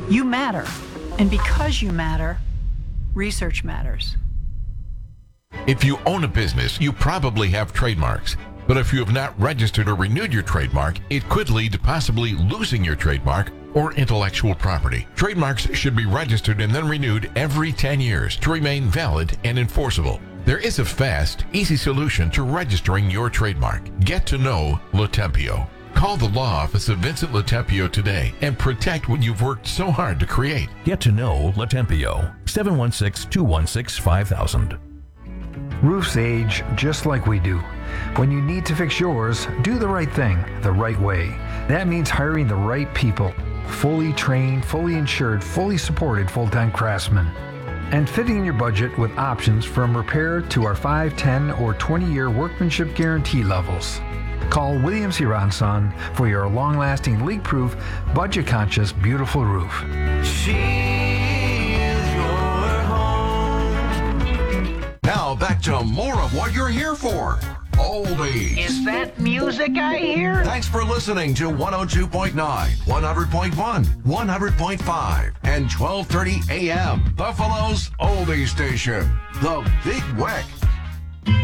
You matter. And because you matter, research matters. If you own a business, you probably have trademarks. But if you have not registered or renewed your trademark, it could lead to possibly losing your trademark or intellectual property. Trademarks should be registered and then renewed every 10 years to remain valid and enforceable. There is a fast, easy solution to registering your trademark. Get to know Latempio. Call the law office of Vincent Latempio today and protect what you've worked so hard to create. Get to know Latempio. 716-216-5000. Roofs age just like we do. When you need to fix yours, do the right thing, the right way. That means hiring the right people. Fully trained, fully insured, fully supported full-time craftsmen. And fitting your budget with options from repair to our 5, 10, or 20-year workmanship guarantee levels. Call William C. Ronson for your long-lasting, leak-proof, budget-conscious, beautiful roof. She is your home. Now back to more of what you're here for. Oldies. Is that music I hear? Thanks for listening to 102.9, 100.1, 100.5, and 1230 AM. Buffalo's Oldie Station. The Big Weck.